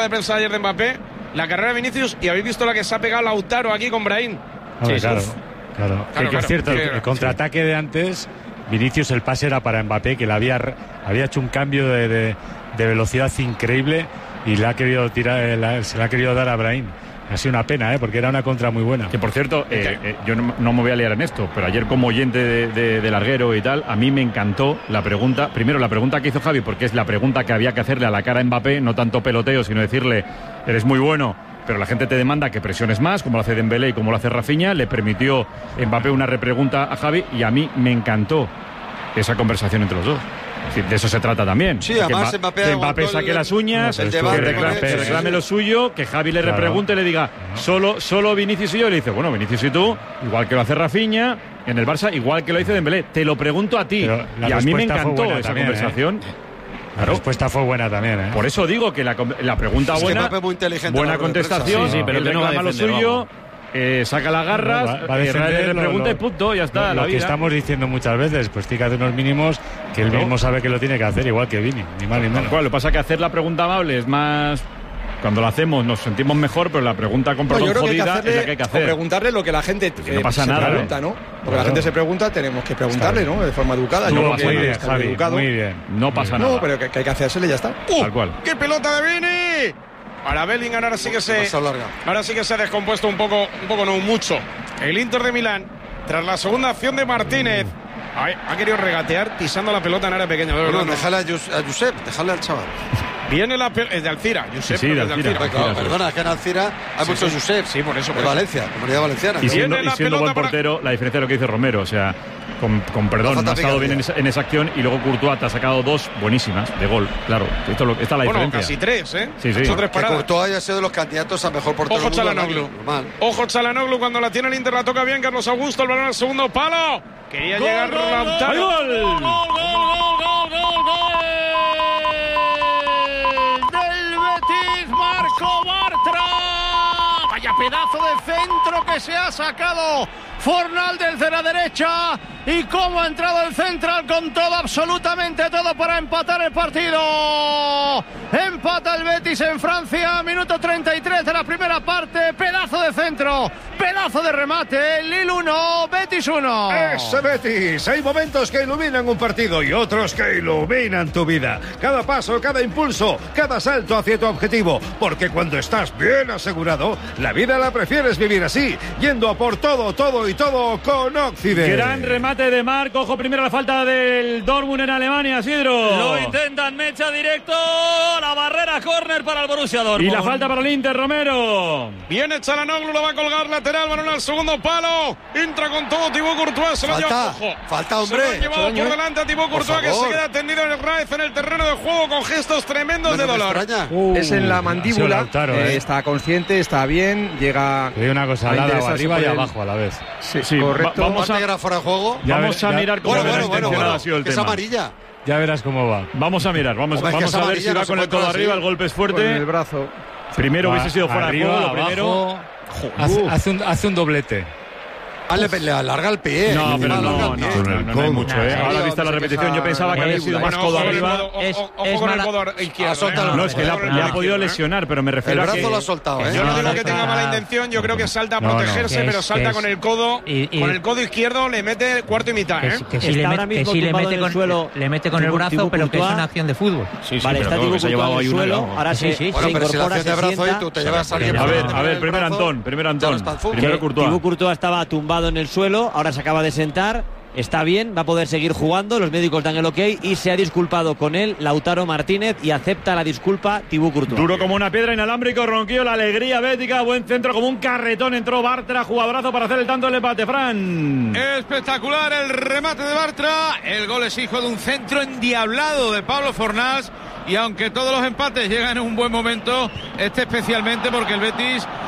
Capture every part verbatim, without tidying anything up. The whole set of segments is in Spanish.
de prensa de ayer de Mbappé, la carrera de Vinicius, y habéis visto la que se ha pegado Lautaro aquí con Brahim. Hombre, Sí, claro, uf. claro, Claro, que, que claro, es cierto, que- el, el contraataque de antes, Vinicius, el pase era para Mbappé, que le había, había hecho un cambio de, de, de velocidad increíble y le ha querido tirar, eh, la- se le ha querido dar a Brahim. Ha sido una pena, ¿eh? Porque era una contra muy buena. Que por cierto, eh, eh, yo no, no me voy a liar en esto, pero ayer como oyente de, de, de Larguero y tal, a mí me encantó la pregunta, primero la pregunta que hizo Javi, porque es la pregunta que había que hacerle a la cara a Mbappé, no tanto peloteo, sino decirle, eres muy bueno, pero la gente te demanda que presiones más, como lo hace Dembélé y como lo hace Rafinha. Le permitió Mbappé una repregunta a Javi y a mí me encantó esa conversación entre los dos. Es decir, de eso se trata también. Sí, que además Mba- Mbappé que aguantó Mbappé saque el- las uñas, el que debate reclame, con él, que sí, reclame sí. lo suyo, que Javi le Claro. repregunte y le diga, solo, solo Vinicius y yo. Y le dice, bueno, Vinicius y tú, igual que lo hace Rafinha en el Barça, igual que lo dice Dembélé. Te lo pregunto a ti. Pero la Y a mí me respuesta fue encantó buena esa también, conversación. La respuesta fue buena también, ¿eh? Por eso digo que la, com- la pregunta Es que buena, Mbappé es muy inteligente buena a la hora de prensa. contestación, Sí, sí, pero él que no va a reclama lo defender, suyo, vamos. eh, saca las garras, Va- va a eh, defender le lo- pregunta y lo- punto, ya está, Lo, la lo que vida. estamos diciendo muchas veces, pues tiene que hacer unos mínimos que él Claro. mismo sabe que lo tiene que hacer, igual que Vini, ni más ni Tal menos. cual, lo que pasa es que hacer la pregunta amable es más... Cuando lo hacemos nos sentimos mejor, pero la pregunta con No, perdón yo creo que hay que jodida hacerle, es la que hay que o hacer. preguntarle lo que la gente Que no eh, pasa se nada, pregunta, ¿eh? ¿no? Porque Claro. la gente se pregunta, tenemos que preguntarle, ¿no? De forma educada. No Yo pasa creo que nada. Muy bien, está Javi, educado. muy bien. No pasa nada. No, pero que, que hay que hacérsele y ya está. ¡Uh! Tal cual. ¡Qué pelota de Vini! Para Bellingham ahora sí que se Demasiado larga. ahora sí que se ha descompuesto un poco, un poco no mucho. El Inter de Milán, tras la segunda acción de Martínez, ay, ha querido regatear pisando la pelota en área pequeña. de Bueno, verdad. déjale a, Jus- a Josep, déjale al chaval. Viene la pelota, es de Alcira, Josep, Sí, sí, pero de es de Alcira. Alcira. Claro, sí. perdona, es que en Alcira hay Sí, muchos sí. Josep. Sí, por eso, por De eso. Valencia, Comunidad Valenciana. Y siendo, Viene la y siendo pelota buen para- portero, la diferencia de lo que dice Romero, o sea, con, con perdón, No no falta ha estado bien en picardía. esa, en esa acción y luego Courtois te ha sacado dos buenísimas de gol, claro. Esto es lo- esta es la Bueno, diferencia. casi tres, ¿eh? Sí, sí. Ha hecho tres Que paradas. Courtois haya sido de los candidatos a mejor portero Ojo del mundo del Chalanoglu. año. Normal. Ojo Chalanoglu cuando la tiene el Inter, la toca bien Carlos Augusto, el balón al segundo palo. Quería llegar Lautaro. ¡Hay gol! Del Betis, Marco Bartra. Vaya pedazo de centro que se ha sacado Fornal desde la derecha. Y cómo ha entrado el central con todo, absolutamente todo para empatar el partido. Empata el Betis en Francia, minuto treinta y tres de la primera parte. Pedazo de centro, pedazo de remate. Lille uno, Betis uno. Ese Betis. Hay momentos que iluminan un partido y otros que iluminan tu vida. Cada paso, cada impulso, cada salto hacia tu objetivo. Porque cuando estás bien asegurado, la vida la prefieres vivir así, yendo a por todo, todo y todo con Occident. Gran remate de Marco. Ojo primero la falta del Dortmund en Alemania, Sidro. Lo intentan, mecha directo. La barrera córner para el Borussia Dortmund. Y la falta para el Inter, Romero. Viene Chalanoglu, lo va a colgar lateral, balón al segundo palo. Entra con todo Thibaut Courtois, se lo Falta, lleva, ojo. falta, hombre. Se lo ha llevado Extraño, por ¿eh? delante a Thibaut Por Courtois, que se favor. queda tendido en el raíz en el terreno de juego con gestos tremendos Bueno, de me dolor. extraña. Es en la ha sido mandíbula, Lautaro, eh, ¿eh? está consciente, está bien, llega Te digo una cosa, a al lado, interesarse arriba por y él. abajo a la vez. Sí, Sí, correcto. va- vamos Aparte a- que era fuera de juego. Ya Vamos ve- a ya- mirar cómo Bueno, de bueno, bueno, intencionado bueno. ha sido el que es tema. amarilla. Ya verás cómo va. Vamos a mirar, vamos, Hombre, es que vamos esa a ver si amarilla va no con se el puede codo así. arriba, el golpe es Con el fuerte. brazo. Primero Va hubiese sido fuera de arriba, juego, lo abajo. primero. Hace, Uf. hace un, hace un doblete. Ah, le, le alarga el pie. No, pero Encima no, alarga no, el no, pie. no, no, no hay mucho, ¿eh? Ahora vista la repetición, yo pensaba que había sido más Bueno, codo ojo con el arriba. codo, ojo- Es- ojo es con el mala- codo izquierdo. Ha soltado ¿eh? el No, es que le ha, Ojo con el le ha codo podido izquierdo, ¿eh? lesionar, pero me El refiero a brazo que... lo ha soltado, ¿eh? Yo no No, digo no, que tenga está- mala intención, yo creo que salta a No, no. protegerse, Que pero es- salta que es- con el codo, y- y- con el codo izquierdo le mete cuarto y mitad, Que, ¿eh? si- que si Está le, ahora met- que mismo si le tumbado mete en con el suelo le mete con el Thibaut- brazo, Thibaut pero que es Courtois. una acción de fútbol. Sí, sí, Vale, pero está creo que se ha Thibaut llevado Courtois ahí en el una... suelo, ahora Sí, se, sí, Bueno, se pero si la incorpora, haces de se brazo ahí, sienta. tú te llevas a alguien. A por ver, delante a ver, del primer brazo, Antón, primer Antón. echas pa'l fútbol. Primero Que Courtois. Thibaut Courtois estaba tumbado en el suelo, ahora se acaba de sentar, está bien, va a poder seguir jugando, los médicos dan el ok y se ha disculpado con él Lautaro Martínez y acepta la disculpa Thibaut Courtois. Duro como una piedra, inalámbrico, ronquillo, la alegría bética, buen centro como un carretón, entró Bartra, jugadorazo para hacer el tanto del empate, Fran. Espectacular el remate de Bartra. El gol es hijo de un centro endiablado de Pablo Fornals. Y aunque todos los empates llegan en un buen momento, este especialmente porque el Betis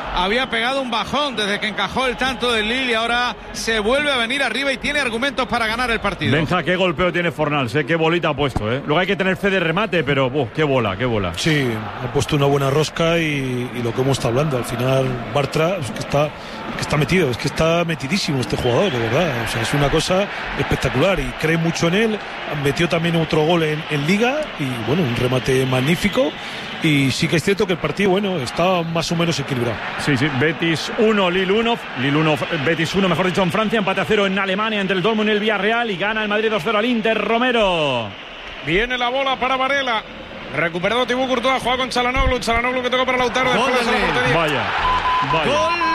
había pegado un bajón desde que encajó el tanto del Lille y ahora se vuelve a venir arriba y tiene argumentos para ganar el partido. Benja, qué golpeo tiene Fornals, ¿eh? Qué bolita ha puesto, ¿eh? Luego hay que tener fe de remate, pero uh, qué bola, qué bola. Sí, ha puesto una buena rosca y, y lo que hemos estado hablando, al final Bartra es que está, que está metido, es que está metidísimo este jugador, de verdad. O sea, es una cosa espectacular y cree mucho en él. Metió también otro gol en, en Liga y bueno, un remate magnífico. Y sí que es cierto que el partido, bueno, está más o menos equilibrado. Sí, sí, Betis uno, Lille uno, Lille uno, Betis uno, mejor dicho, en Francia, empate a cero en Alemania entre el Dortmund y el Villarreal y gana el Madrid dos cero al Inter. Romero. Viene la bola para Varela. Recuperado Thibaut Courtois, juega con Çalhanoğlu. Çalhanoğlu que toca para Lautaro. Gol Después de la portería. Vaya, vaya.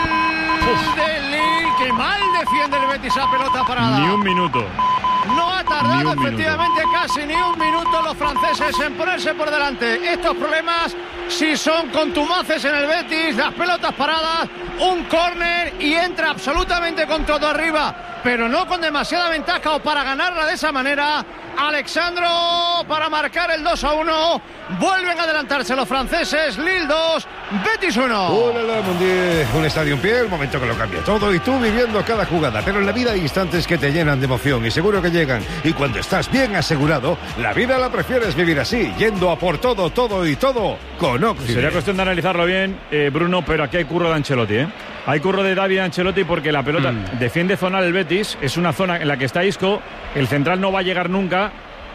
Gol del Lille, que mal defiende el Betis a pelota parada. Ni un minuto. No ha tardado Ni un efectivamente minuto. casi ni un minuto los franceses en ponerse por delante. Estos problemas sí son contumaces en el Betis, las pelotas paradas, un córner y entra absolutamente con todo arriba, pero no con demasiada ventaja o para ganarla de esa manera. Alexandro para marcar el dos a uno. Vuelven a adelantarse los franceses. Lille dos, Betis uno. Hola, Mundial, un estadio en pie, el momento que lo cambia todo y tú viviendo cada jugada. Pero en la vida hay instantes que te llenan de emoción y seguro que llegan. Y cuando estás bien asegurado, la vida la prefieres vivir así, yendo a por todo, todo y todo con Oxide. Sería cuestión de analizarlo bien, eh, Bruno, pero aquí hay curro de Ancelotti, ¿eh? Hay curro de David Ancelotti porque la pelota mm. defiende zonal el Betis, es una zona en la que está Isco, el central no va a llegar nunca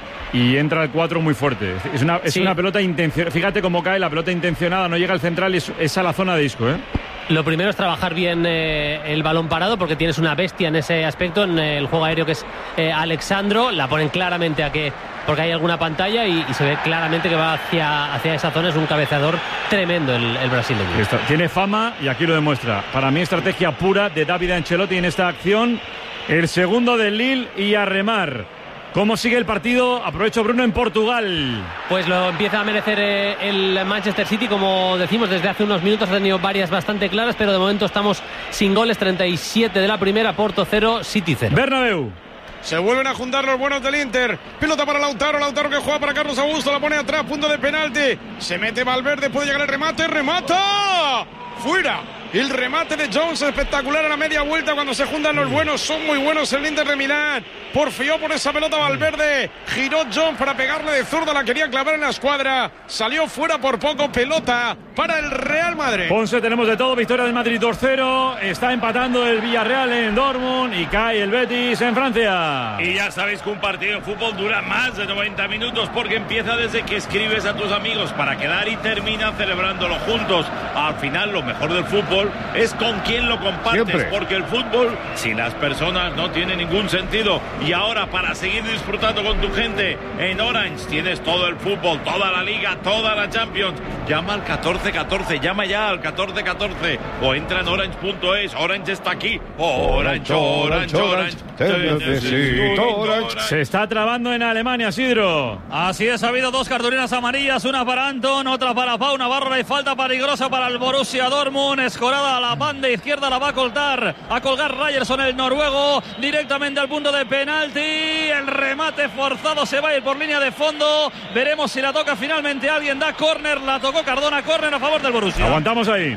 y entra el cuatro muy fuerte. Es una, es sí. una pelota intencionada, fíjate cómo cae la pelota intencionada, no llega al central, es, es a la zona de Isco, ¿eh? Lo primero es trabajar bien eh, el balón parado porque tienes una bestia en ese aspecto, en el juego aéreo que es eh, Alexandro, la ponen claramente a que porque hay alguna pantalla y, y se ve claramente que va hacia, hacia esa zona, es un cabeceador tremendo el, el brasileño. Está, tiene fama y aquí lo demuestra. Para mí estrategia pura de David Ancelotti en esta acción, el segundo del Lille y a remar. ¿Cómo sigue el partido? Aprovecho, Bruno, en Portugal. Pues lo empieza a merecer eh, el Manchester City, como decimos desde hace unos minutos, ha tenido varias bastante claras, pero de momento estamos sin goles, treinta y siete de la primera, Porto cero, City cero. Bernabéu. Se vuelven a juntar los buenos del Inter. Pelota para Lautaro. Lautaro que juega para Carlos Augusto. La pone atrás. Punto de penalti. Se mete Valverde. Puede llegar el remate. ¡Remata! ¡Fuera! El remate de Jones espectacular a la media vuelta cuando se juntan los buenos. Son muy buenos el Inter de Milán. Porfió por esa pelota Valverde. Giró Jones para pegarle de zurda. La quería clavar en la escuadra. Salió fuera por poco. Pelota para el Real Madrid. Ponce, tenemos de todo. Victoria del Madrid dos cero. Está empatando el Villarreal en Dortmund y cae el Betis en Francia. Y ya sabéis que un partido de fútbol dura más de noventa minutos porque empieza desde que escribes a tus amigos para quedar y termina celebrándolo juntos. Al final lo mejor del fútbol es con quién lo compartes. Siempre. Porque el fútbol sin las personas no tiene ningún sentido. Y ahora para seguir disfrutando con tu gente en Orange tienes todo el fútbol, toda la Liga, toda la Champions. Llama al catorce catorce, llama ya al catorce catorce o entra en orange punto es. Orange está aquí. Orange, Orange, Orange, te necesito, Orange. Se está trabando en Alemania, Sidro. Así es, ha habido dos cartulinas amarillas, una para Anton, otra para Pau Navarro. Y falta peligrosa para el Borussia Dortmund. Escorada a la banda izquierda, la va a colgar a colgar Ryerson, el noruego, directamente al punto de penalti. El remate forzado se va a ir por línea de fondo. Veremos si la toca finalmente alguien. Da córner, la tocó Cardona, córner a favor del Borussia. Aguantamos ahí.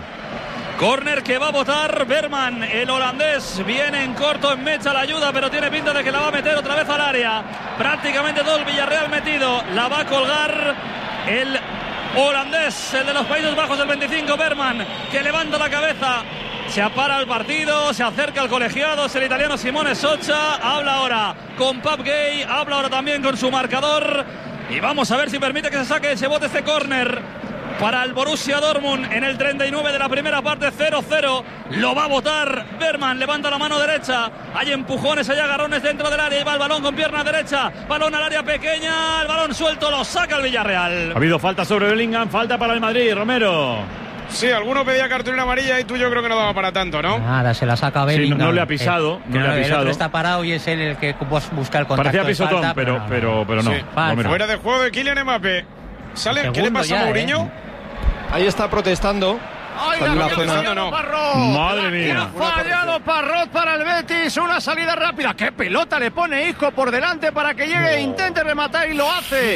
Córner que va a botar Berman, el holandés. Viene en corto, en mecha la ayuda, pero tiene pinta de que la va a meter otra vez al área. Prácticamente todo el Villarreal metido. La va a colgar el holandés, el de los Países Bajos, del veinticinco, Berman, que levanta la cabeza. Se apara el partido, se acerca al colegiado, es el italiano Simone Socha. Habla ahora con Pap Gay, habla ahora también con su marcador. Y vamos a ver si permite que se saque, se bote este córner para el Borussia Dortmund en el treinta y nueve de la primera parte. Cero cero, lo va a botar Berman, levanta la mano derecha, hay empujones, hay agarrones dentro del área y va el balón con pierna derecha, balón al área pequeña, el balón suelto, lo saca el Villarreal. Ha habido falta sobre Bellingham, falta para el Madrid, Romero. Sí, alguno pedía cartulina amarilla y tú yo creo que no daba para tanto, ¿no? Nada, se la saca Bellingham. Sí, no, no le ha pisado, eh, no le ha pisado. El otro está parado y es él el que busca el contacto. Parecía pisotón, falta, pero, no, pero, pero no. Sí. no Fuera de juego de Kylian Mbappé. Sale, ¿qué le pasa a Mourinho? Eh. Ahí está protestando. ¡Ay, está en la la zona. no. Parrot! Madre mía. Ha fallado Parrot para el Betis. Una salida rápida. ¡Qué pelota le pone Isco por delante para que llegue e intente rematar y lo hace!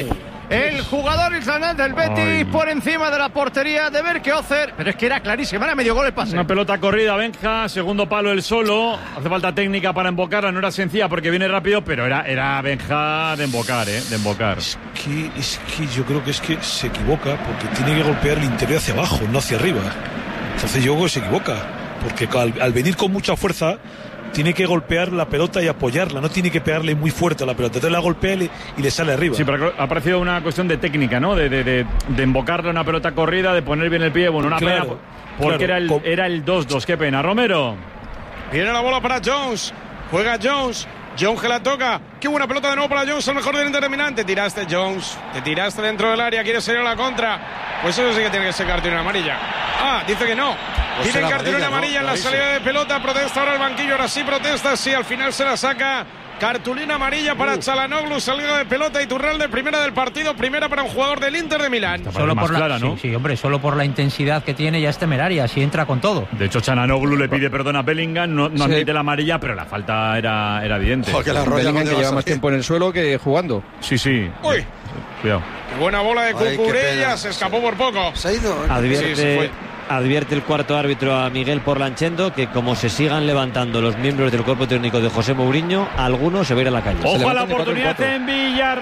el jugador islandés del Betis Ay. por encima de la portería de Berkeozer, pero es que era clarísimo, era medio gol el pase. Una pelota corrida, Benja, segundo palo él solo. Hace falta técnica para embocarla, no era sencilla porque viene rápido, pero era, era Benja de embocar, ¿eh? De embocar. Es que, es que yo creo que es que se equivoca porque tiene que golpear el interior hacia abajo, no hacia arriba. Entonces yo creo que se equivoca, porque al, al venir con mucha fuerza tiene que golpear la pelota y apoyarla, no tiene que pegarle muy fuerte a la pelota, entonces la golpea y le, y le sale arriba. Sí, pero ha parecido una cuestión de técnica, ¿no? De, de, de, de embocarle una pelota corrida, de poner bien el pie. Bueno, una Claro, pena porque claro. era el era el dos dos. Qué pena. Romero. Viene la bola para Jones. Juega Jones. Jones que la toca. Qué buena pelota de nuevo para Jones, el mejor del interterminante. Te tiraste, Jones. Te tiraste dentro del área. Quieres salir a la contra. Pues eso sí que tiene que ser cartulina amarilla. Ah, dice que no. Pues Tiene será cartulina amarilla, amarilla ¿no? en la salida de pelota. Protesta ahora el banquillo. Ahora sí protesta. Sí, al final se la saca. Cartulina amarilla para Çalhanoğlu, salida de pelota y Turralde, primera del partido, primera para un jugador del Inter de Milán. Solo por la, clara, ¿no? sí, sí, hombre, solo por la intensidad que tiene ya es temeraria, si entra con todo. De hecho, Çalhanoğlu le pide perdón a Bellingham, no, no Sí. admite la amarilla, pero la falta era, era evidente. Joder, que la roya Bellingham, cuando que va a lleva más salir. tiempo en el suelo que jugando. Sí, sí. Uy, Cuidado. qué buena bola de Ay, qué Cucurella, pena. se escapó por poco. Se ha ido. ¿eh? Advierte, Sí, se fue. advierte el cuarto árbitro a Miguel Porlanchendo que como se sigan levantando los miembros del cuerpo técnico de José Mourinho, alguno se va a ir a la calle. Ojo a la levantan de cuatro en oportunidad cuatro. en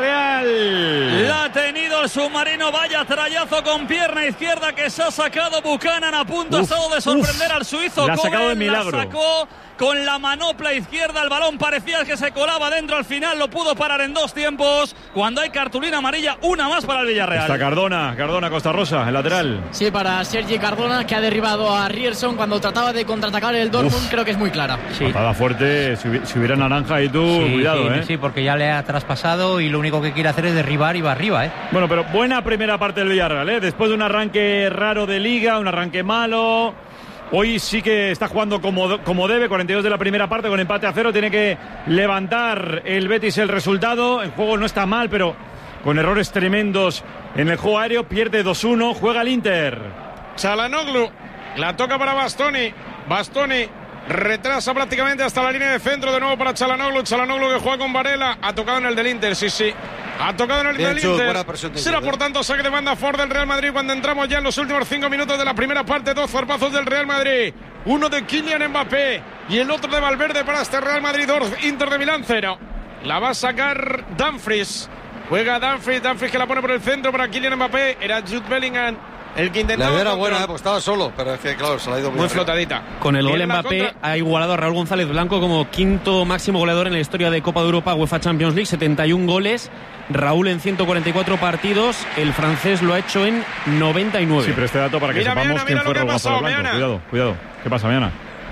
Villarreal. La ha tenido el submarino, vaya trayazo con pierna izquierda que se ha sacado Buchanan, a punto ha Uf, estado de sorprender uf. al suizo. La ha sacado de Cohen, milagro. La sacó con la manopla izquierda, el balón parecía que se colaba dentro, al final lo pudo parar en dos tiempos. Cuando hay cartulina amarilla, una más para el Villarreal. Está Cardona, Cardona, Costa Rosa, el lateral. Sí, para Sergi Cardona, que ha derribado a Rierson cuando trataba de contraatacar el Dortmund. Uf. Creo que es muy clara. Sí. Patada fuerte, si, hubi- si hubiera naranja y tú, Sí, cuidado, sí, ¿eh? sí, porque ya le ha traspasado y lo único que quiere hacer es derribar y va arriba, ¿eh? Bueno, pero buena primera parte del Villarreal, ¿eh? Después de un arranque raro de Liga, un arranque malo. Hoy sí que está jugando como, como debe, cuarenta y dos de la primera parte, con empate a cero. Tiene que levantar el Betis el resultado. El juego no está mal, pero con errores tremendos en el juego aéreo. Pierde dos uno, juega el Inter. Çalhanoğlu, la toca para Bastoni. Bastoni retrasa prácticamente hasta la línea de centro de nuevo para Çalhanoğlu. Çalhanoğlu que juega con Varela. Ha tocado en el del Inter, sí, sí. Ha tocado en el Bien, del Chus, Inter. buena presión de Será Inter, por tanto saque de banda a favor del Real Madrid cuando entramos ya en los últimos cinco minutos de la primera parte. Dos zarpazos del Real Madrid. Uno de Kylian Mbappé y el otro de Valverde para este Real Madrid dos, Inter de Milán cero. La va a sacar Dumfries. Juega Dumfries, Dumfries que la pone por el centro para Kylian Mbappé. Era Jude Bellingham el que La intentaba. idea era control. buena, ¿eh? Porque estaba solo, pero es que claro, se la ha ido muy, Muy arriba. flotadita. Con el gol Viene la Mbappé contra. ha igualado a Raúl González Blanco como quinto máximo goleador en la historia de Copa de Europa UEFA Champions League, setenta y un goles. Raúl en ciento cuarenta y cuatro partidos, el francés lo ha hecho en noventa y nueve. Sí, pero este dato para que Mira, sepamos Meana, quién mira fue lo que ha Raúl González pasado, Blanco. Meana. Cuidado, cuidado. ¿Qué pasa, Meana?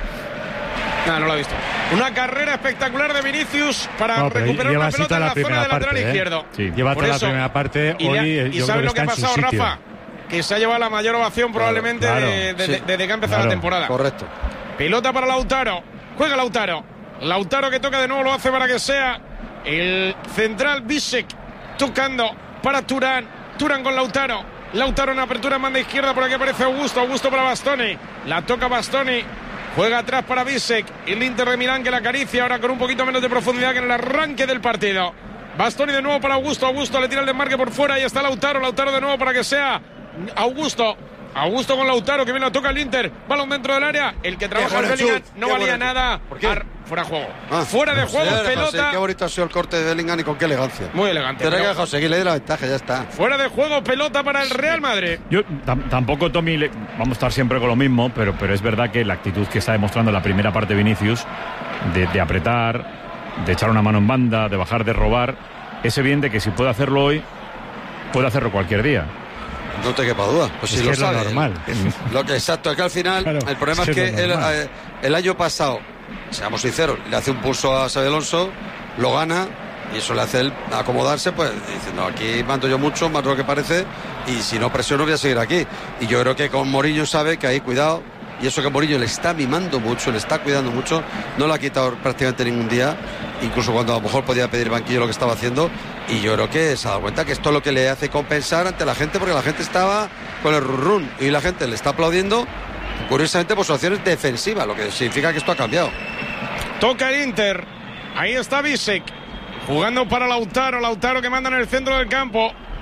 No, no lo ha visto. Una carrera espectacular de Vinicius para No, pero recuperar lleva una así pelota toda en la la zona primera del lateral parte, ¿eh? izquierdo. Sí. Lleva Por toda la eso. primera parte. Y, Hoy le- eh, y yo ¿sabe creo lo que que ha está en su pasado, sitio. Rafa? Que se ha llevado la mayor ovación probablemente claro. de- de- Sí. de- desde que ha empezado Claro. la temporada. Correcto. Pelota para Lautaro. Juega Lautaro. Lautaro que toca de nuevo, lo hace para que sea el central Bisek. Tocando para Turán. Turán con Lautaro. Lautaro en apertura en banda izquierda. Por aquí aparece Augusto. Augusto para Bastoni. La toca Bastoni. Juega atrás para Bisek. El Inter de Milán que la acaricia ahora con un poquito menos de profundidad que en el arranque del partido. Bastoni de nuevo para Augusto. Augusto le tira el desmarque por fuera. Ahí está Lautaro. Lautaro de nuevo para que sea Augusto. Augusto con Lautaro, que bien la toca el Inter. Balón dentro del área. El que trabaja el bueno, Bellingham chut, no qué valía bueno. nada. ¿Por qué? Ar- fuera de juego. Ah, fuera de no juego, sé, José, pelota. qué bonito ha sido el corte de Bellingham y con qué elegancia. Muy elegante. Pero hay pero que conseguir le la ventaja, ya está. fuera de juego, pelota para el Real Madrid. Yo tam- tampoco, Tommy, le- vamos a estar siempre con lo mismo, pero, pero es verdad que la actitud que está demostrando en la primera parte Vinicius, de, de apretar, de echar una mano en banda, de bajar, de robar, es evidente que si puede hacerlo hoy, puede hacerlo cualquier día. No te quepa duda. Pues Es si que lo es lo sabe. normal. Lo que exacto, es que al final Claro, el problema es es que que es lo él, normal. eh, el año pasado, seamos sinceros, le hace un pulso a Xabi Alonso, lo gana y eso le hace él acomodarse, pues diciendo aquí mando yo mucho, más de lo que parece, y si no presiono voy a seguir aquí. Y yo creo que con Mourinho sabe que ahí cuidado, y eso que Mourinho le está mimando mucho, le está cuidando mucho, no lo ha quitado prácticamente ningún día, incluso cuando a lo mejor podía pedir banquillo lo que estaba haciendo, y yo creo que se ha dado cuenta que esto es lo que le hace compensar ante la gente, porque la gente estaba con el run y la gente le está aplaudiendo, curiosamente por sus acciones defensivas, lo que significa que esto ha cambiado. Toca el Inter. Ahí está Bisek. Jugando para Lautaro. Lautaro que manda en el centro del campo.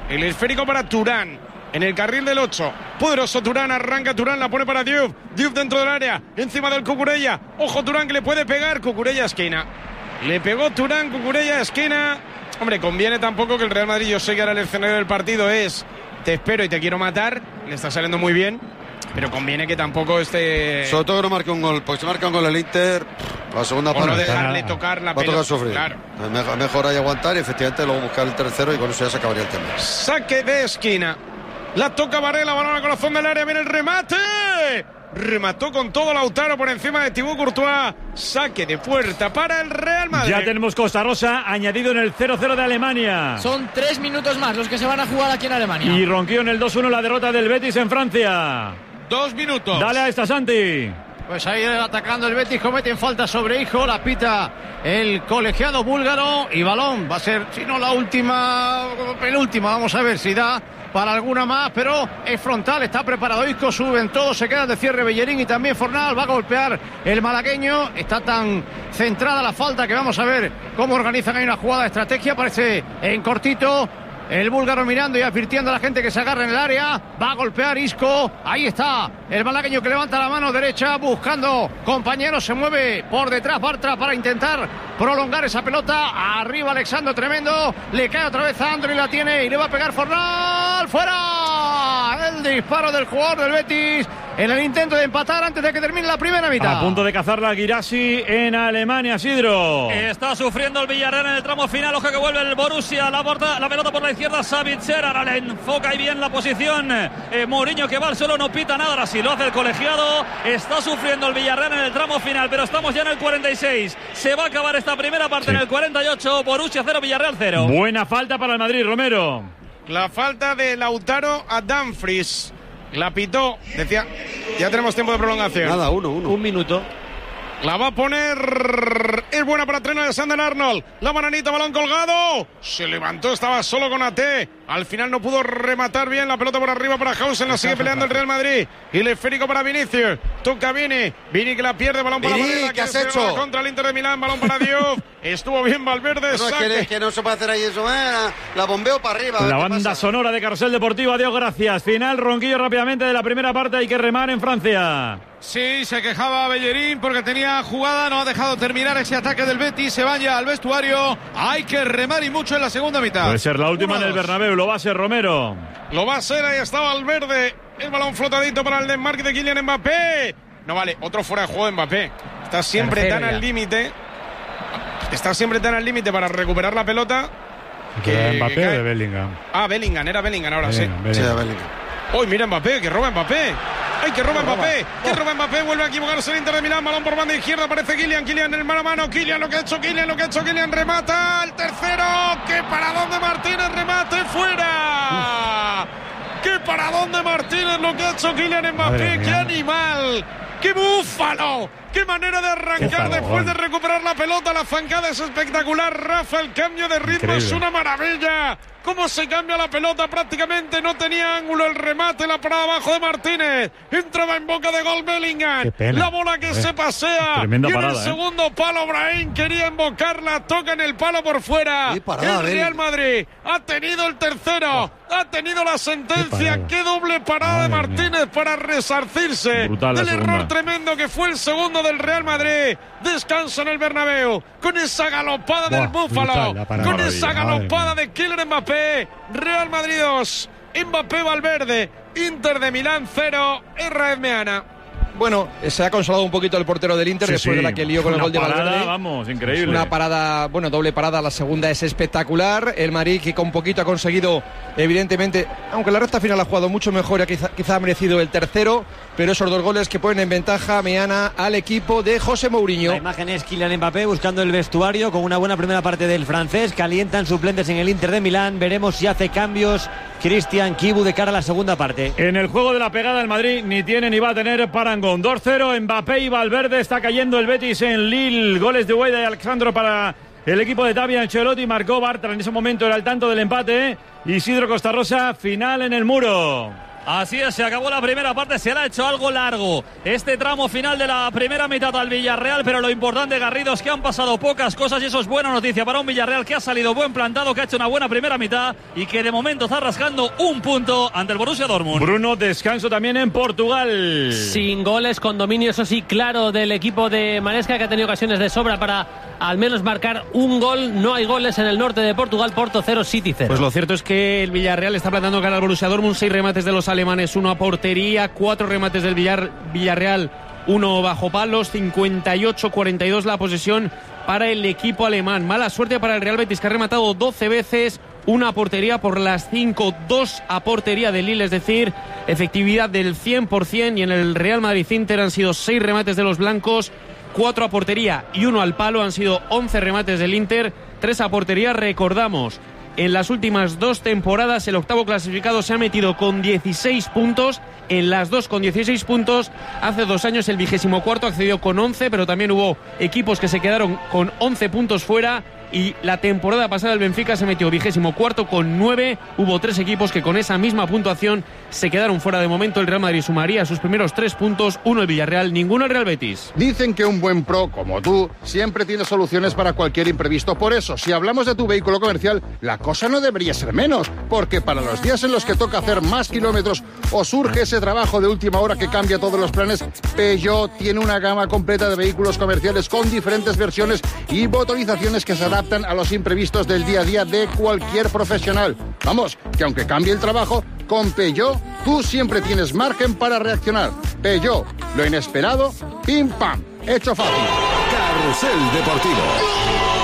El esférico para Turán. En el carril del ocho. Poderoso Turán. Arranca Turán. La pone para Diouf. Diouf dentro del área. Encima del Cucurella. Ojo Turán que le puede pegar. Cucurella esquina. Le pegó Turán. Cucurella esquina. Hombre, conviene tampoco que el Real Madrid, yo sé que ahora el escenario del partido es te espero y te quiero matar. Le está saliendo muy bien. Pero conviene que tampoco esté... Sobre todo que no marque un gol. Porque si marca un gol el Inter, la segunda parte... O no dejarle tocar la pelota. Va a tocar sufrir. Claro. Mejor, mejor ahí aguantar y efectivamente luego buscar el tercero y con eso ya se acabaría el tema. Saque de esquina. La toca Varela, balón al corazón del área, viene el remate. Remató con todo Lautaro por encima de Thibaut Courtois. Saque de puerta para el Real Madrid. Ya tenemos Costa Rosa añadido en el cero cero de Alemania. Son tres minutos más los que se van a jugar aquí en Alemania. Y ronquió en el dos uno la derrota del Betis en Francia. Dos minutos. Dale a esta, Santi. Pues ahí atacando el Betis, cometen falta sobre Hijo, la pita el colegiado búlgaro y balón. Va a ser, si no la última, penúltima, vamos a ver si da para alguna más, pero es frontal, está preparado Isco, suben todos, se quedan de cierre Bellerín y también Fornal, va a golpear el malagueño, está tan centrada la falta que vamos a ver cómo organizan ahí una jugada de estrategia, parece en cortito. El búlgaro mirando y advirtiendo a la gente que se agarre en el área. Va a golpear Isco. Ahí está el malagueño que levanta la mano derecha buscando compañeros. Se mueve por detrás Bartra para intentar prolongar esa pelota. Arriba Alexandro, tremendo. Le cae otra vez a Andro y la tiene. Y le va a pegar Fornal. ¡Fuera! El disparo del jugador del Betis en el intento de empatar antes de que termine la primera mitad. A punto de cazar la Guirassi en Alemania, Sidro. Está sufriendo el Villarreal en el tramo final. Ojo que vuelve el Borussia. La, porta, la pelota por la izquierda. Savitzer. Ahora le enfoca y bien la posición. Eh, Mourinho que va al suelo. No pita nada. Ahora sí lo hace el colegiado. Está sufriendo el Villarreal en el tramo final. Pero estamos ya en el cuarenta y seis. Se va a acabar esta primera parte sí. En el cuarenta y ocho. Borussia cero, Villarreal cero. Buena falta para el Madrid, Romero. La falta de Lautaro a Dumfries. La pitó, decía, ya tenemos tiempo de prolongación. Nada, uno, uno. Un minuto. La va a poner. Es buena para Treno de Sander Arnold. La bananita, balón colgado. Se levantó, estaba solo con A T. Al final no pudo rematar bien. La pelota por arriba para Hausen. La sigue peleando el Real Madrid. Y el esférico para Vinicius. Toca Vini. Vini que la pierde. Balón para Vini, Varela. ¿qué has hecho? Contra el Inter de Milán. Balón para Diouf. Estuvo bien Valverde. No, es que, es que no se puede hacer ahí eso. Eh, la bombeo para arriba. La banda sonora de Carrusel Deportivo. Adiós, gracias. Final, ronquillo rápidamente de la primera parte. Hay que remar en Francia. Sí, se quejaba Bellerín porque tenía jugada, no ha dejado terminar ese ataque del Betis, se vaya al vestuario, hay que remar y mucho en la segunda mitad. Puede ser la última Uno, en el Bernabéu, lo va a ser Romero. Lo va a ser, ahí está Valverde, el balón flotadito para el desmarque de Kylian Mbappé. No vale, otro fuera de juego de Mbappé, está siempre Tercero tan ya. al límite, está siempre tan al límite para recuperar la pelota. Que, ¿De Mbappé que o de Bellingham? Ah, Bellingham, era Bellingham ahora Bellingham, sí. Bellingham. Sí, Bellingham. Uy, mira Mbappé, que roba Mbappé. ¡Ay, que roba Mbappé! ¡Que roba Mbappé! Vuelve a equivocarse el Inter de Milán. Balón por banda izquierda. Aparece Kylian. Kylian en el mano a mano. Kylian lo que ha hecho Kylian. Lo que ha hecho Kylian. Remata. El tercero. ¡Qué paradón de Martínez! ¡Remate fuera! ¡Qué paradón de Martínez! Lo que ha hecho Kylian Mbappé. ¡Qué animal! ¡Qué búfalo! ¡Qué manera de arrancar después de recuperar la pelota! La zancada es espectacular. Rafa, el cambio de ritmo Increíble. Es una maravilla. Cómo se cambia la pelota, prácticamente no tenía ángulo el remate, la parada abajo de Martínez, entraba en boca de gol Bellingham, la bola que eh, se pasea, tremenda y en parada, el segundo eh. palo Brahim quería invocarla, toca en el palo por fuera, parada, el Real Madrid ha tenido el tercero, oh. ha tenido la sentencia, qué, qué doble parada Madre de Martínez mía. Para resarcirse Brutal del error segunda. Tremendo que fue el segundo del Real Madrid, descansa en el Bernabéu, con esa galopada Buah, del Búfalo, brutal, con esa galopada de Kylian Mbappé. Real Madrid dos, Mbappé Valverde, Inter de Milán cero, R F Meana. Bueno, se ha consolado un poquito el portero del Inter sí, después sí. de la que lió con Una el gol de parada, Valverde. Vamos, increíble. Una parada, bueno, doble parada, la segunda es espectacular. El Madrid que con poquito ha conseguido, evidentemente, aunque la recta final ha jugado mucho mejor, quizá, quizá ha merecido el tercero, pero esos dos goles que ponen en ventaja Meana al equipo de José Mourinho. La imagen es Kylian Mbappé buscando el vestuario con una buena primera parte del francés. Calientan suplentes en el Inter de Milán. Veremos si hace cambios Cristian Kibu de cara a la segunda parte. En el juego de la pegada el Madrid ni tiene ni va a tener parangón. dos cero, Mbappé y Valverde. Está cayendo el Betis en Lille. Goles de Weida y Alexandro para el equipo de Xabi Ancelotti. Marcó Bartra, en ese momento era al tanto del empate. Isidro Costa Rosa, final en el muro. Así es, se acabó la primera parte, se le ha hecho algo largo este tramo final de la primera mitad al Villarreal, pero lo importante, Garrido, es que han pasado pocas cosas y eso es buena noticia para un Villarreal que ha salido buen plantado, que ha hecho una buena primera mitad y que de momento está rascando un punto ante el Borussia Dortmund. Bruno, descanso también en Portugal. Sin goles, con dominio, eso sí, claro, del equipo de Maresca, que ha tenido ocasiones de sobra para al menos marcar un gol. No hay goles en el norte de Portugal. Porto cero, City cero. Pues lo cierto es que el Villarreal está plantando cara al Borussia Dortmund. Seis remates de los alemanes, uno a portería, cuatro remates del Villar, Villarreal, uno bajo palos, cincuenta y ocho a cuarenta y dos la posesión para el equipo alemán. Mala suerte para el Real Betis, que ha rematado doce veces, una a portería por las cinco, dos a portería de Lille, es decir, efectividad del cien por ciento, y en el Real Madrid-Inter han sido seis remates de los blancos, cuatro a portería y uno al palo. Han sido once remates del Inter, tres a portería. Recordamos, en las últimas dos temporadas el octavo clasificado se ha metido con dieciséis puntos, en las dos con dieciséis puntos. Hace dos años el vigésimo cuarto accedió con once, pero también hubo equipos que se quedaron con once puntos fuera. Y la temporada pasada el Benfica se metió vigésimo cuarto con nueve. Hubo tres equipos que con esa misma puntuación se quedaron fuera. De momento el Real Madrid sumaría sus primeros tres puntos, uno el Villarreal, ninguno el Real Betis. Dicen que un buen pro como tú siempre tiene soluciones para cualquier imprevisto. Por eso, si hablamos de tu vehículo comercial, la cosa no debería ser menos, porque para los días en los que toca hacer más kilómetros o surge ese trabajo de última hora que cambia todos los planes, Peugeot tiene una gama completa de vehículos comerciales con diferentes versiones y motorizaciones que se adaptan a los imprevistos del día a día de cualquier profesional. Vamos, que aunque cambie el trabajo, con Peugeot tú siempre tienes margen para reaccionar. Peugeot, lo inesperado, pim pam, hecho fácil. Carrusel Deportivo.